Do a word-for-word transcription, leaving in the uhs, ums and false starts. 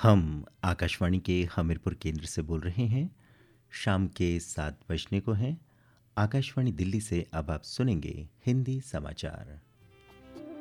हम आकाशवाणी के हमीरपुर केंद्र से बोल रहे हैं। शाम के सात बजने को हैं। आकाशवाणी दिल्ली से अब आप सुनेंगे हिंदी समाचार।